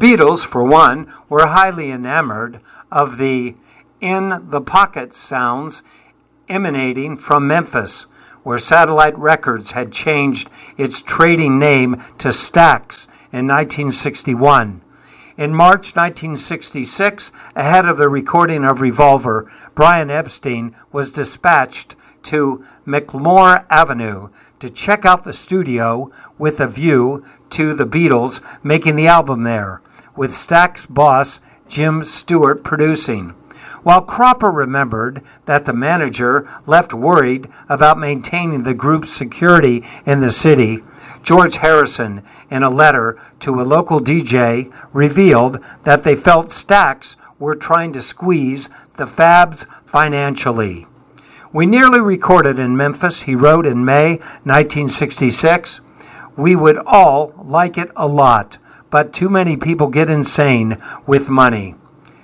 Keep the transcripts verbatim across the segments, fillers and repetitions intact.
Beatles, for one, were highly enamored of the in-the-pocket sounds emanating from Memphis, where Satellite Records had changed its trading name to Stax in nineteen sixty-one. In March nineteen sixty-six, ahead of the recording of Revolver, Brian Epstein was dispatched to McLemore Avenue to check out the studio with a view to the Beatles making the album there, with Stax boss Jim Stewart producing. While Cropper remembered that the manager left worried about maintaining the group's security in the city, George Harrison, in a letter to a local D J, revealed that they felt Stax were trying to squeeze the Fabs financially. "We nearly recorded in Memphis," he wrote in May nineteen sixty-six. "We would all like it a lot, but too many people get insane with money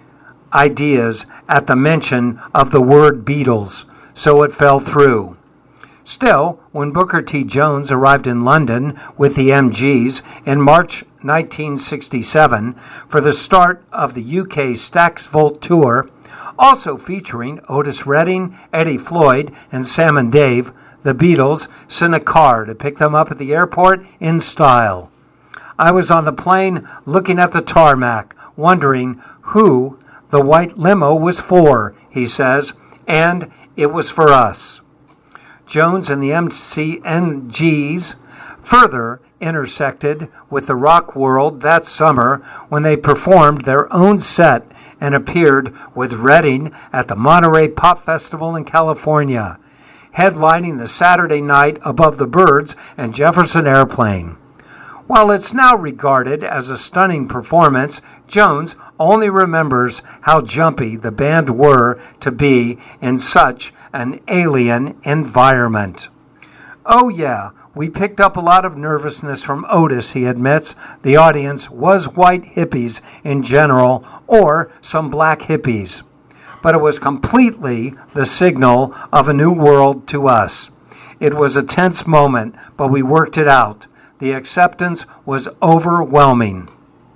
ideas at the mention of the word Beatles, so it fell through." Still, when Booker T. Jones arrived in London with the M Gs in March nineteen sixty-seven for the start of the U K Stax Volt Tour, also featuring Otis Redding, Eddie Floyd, and Sam and Dave, the Beatles sent a car to pick them up at the airport in style. "I was on the plane looking at the tarmac, wondering who the white limo was for," he says, "and it was for us." Jones and the M C N Gs further intersected with the rock world that summer when they performed their own set and appeared with Redding at the Monterey Pop Festival in California, headlining the Saturday night Above the Birds and Jefferson Airplane. While it's now regarded as a stunning performance, Jones only remembers how jumpy the band were to be in such an alien environment. "Oh yeah, we picked up a lot of nervousness from Otis," he admits. "The audience was white hippies in general, or some black hippies. But it was completely the signal of a new world to us. It was a tense moment, but we worked it out. The acceptance was overwhelming."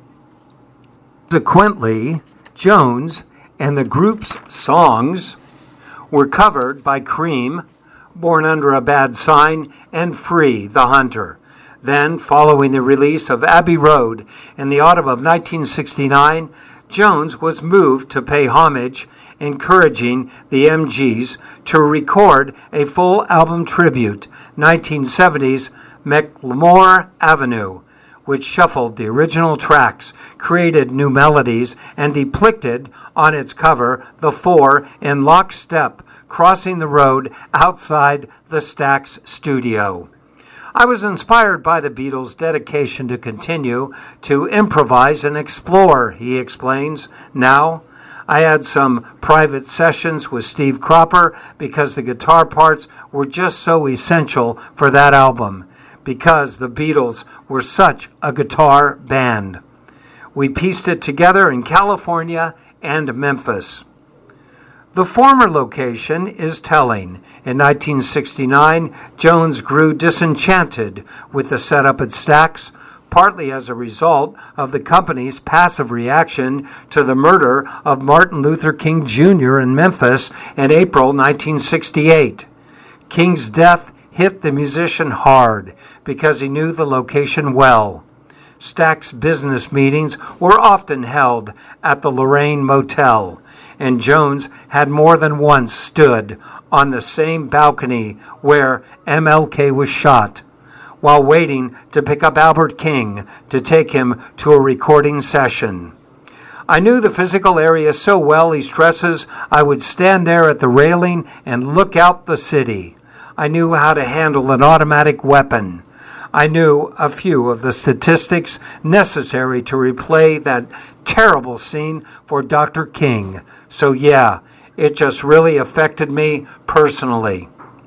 Consequently, Jones and the group's songs were covered by Cream, Born Under a Bad Sign, and Free, the Hunter. Then, following the release of Abbey Road in the autumn of nineteen sixty-nine, Jones was moved to pay homage, encouraging the M Gs to record a full album tribute, nineteen seventies McLemore Avenue, which shuffled the original tracks, created new melodies, and depicted on its cover the four in lockstep crossing the road outside the Stax studio. "I was inspired by the Beatles' dedication to continue to improvise and explore," he explains. "Now, I had some private sessions with Steve Cropper because the guitar parts were just so essential for that album, because the Beatles were such a guitar band. We pieced it together in California and Memphis." The former location is telling. In nineteen sixty-nine, Jones grew disenchanted with the setup at Stax, partly as a result of the company's passive reaction to the murder of Martin Luther King Junior in Memphis in April nineteen sixty-eight. King's death hit the musician hard because he knew the location well. Stax business meetings were often held at the Lorraine Motel, and Jones had more than once stood on the same balcony where M L K was shot, while waiting to pick up Albert King to take him to a recording session. "I knew the physical area so well," he stresses, "I would stand there at the railing and look out the city. I knew how to handle an automatic weapon. I knew a few of the statistics necessary to replay that terrible scene for Doctor King. So yeah, it just really affected me personally.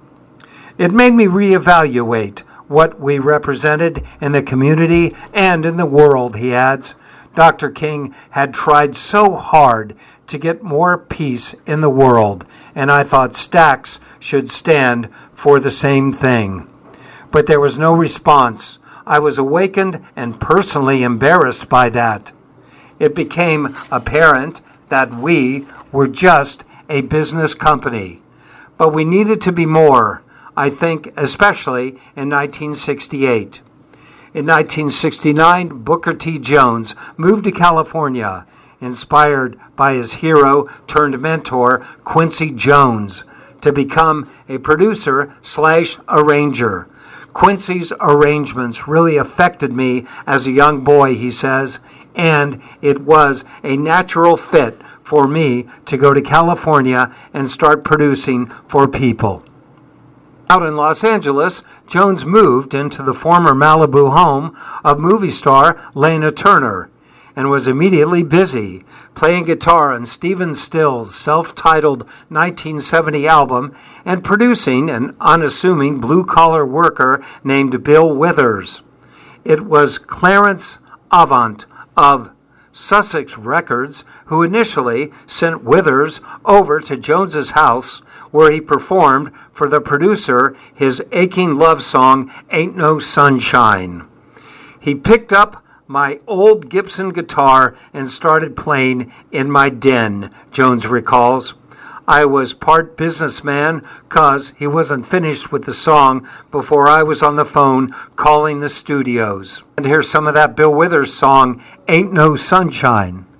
It made me reevaluate what we represented in the community and in the world," he adds. Doctor King had tried so hard to get more peace in the world, and I thought Stax should stand for the same thing. But there was no response. I was awakened and personally embarrassed by that. it became apparent that we were just a business company. But we needed to be more, I think, especially in nineteen sixty-eight. In nineteen sixty-nine, Booker T. Jones moved to California, inspired by his hero turned mentor, Quincy Jones, to become a producer slash arranger. Quincy's arrangements really affected me as a young boy, he says, and it was a natural fit for me to go to California and start producing for people. Out in Los Angeles, Jones moved into the former Malibu home of movie star Lana Turner and was immediately busy playing guitar on Stephen Stills' self-titled nineteen seventy album and producing an unassuming blue-collar worker named Bill Withers. It was Clarence Avant of Sussex Records who initially sent Withers over to Jones's house where he performed for the producer his aching love song, Ain't No Sunshine. He picked up my old Gibson guitar and started playing in my den, Jones recalls. I was part businessman because he wasn't finished with the song before I was on the phone calling the studios. And here's some of that Bill Withers song, Ain't No Sunshine.